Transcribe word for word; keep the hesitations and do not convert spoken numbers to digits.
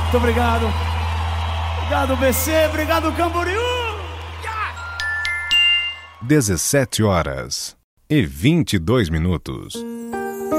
Muito obrigado. Obrigado, B C. Obrigado, Camboriú. dezessete horas e vinte e dois minutos.